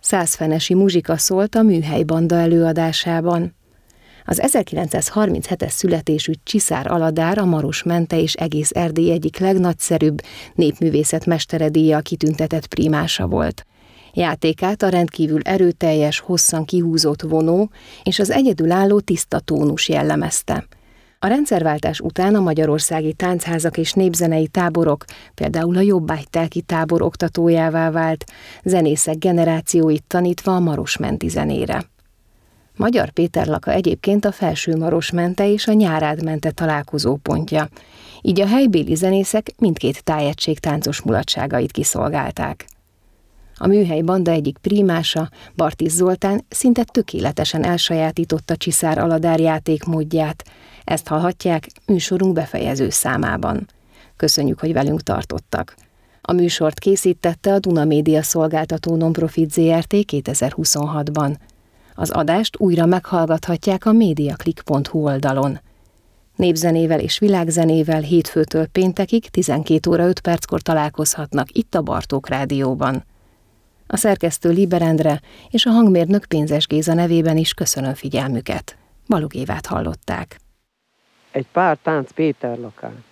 Százfenesi muzsika szólt a Műhely Banda előadásában. Az 1937-es születésű Csiszár Aladár a Maros Mente és egész Erdély egyik legnagyszerűbb népművészet mesteredíjjal kitüntetett primása volt. Játékát a rendkívül erőteljes, hosszan kihúzott vonó és az egyedülálló tiszta tónus jellemezte. A rendszerváltás után a magyarországi táncházak és népzenei táborok, például a Jobbágytelki tábor oktatójává vált, zenészek generációit tanítva a marosmenti zenére. Magyar Péter Laka egyébként a Felső Marosmente és a Nyárád-mente találkozópontja, így a helybéli zenészek mindkét tájegység táncos mulatságait kiszolgálták. A Műhely Banda egyik primása, Bartis Zoltán szinte tökéletesen elsajátította Csiszár Aladár játékmódját. Ezt hallhatják műsorunk befejező számában. Köszönjük, hogy velünk tartottak. A műsort készítette a Duna Média Szolgáltató Nonprofit Zrt. 2026-ban. Az adást újra meghallgathatják a mediaclick.hu oldalon. Népzenével és világzenével hétfőtől péntekig 12 óra 5 perckor találkozhatnak itt a Bartók Rádióban. A szerkesztő Liber Endre és a hangmérnök Pénzes Géza nevében is köszönöm figyelmüket. Balogh Évát hallották. Egy pár tánc Péter Lakán.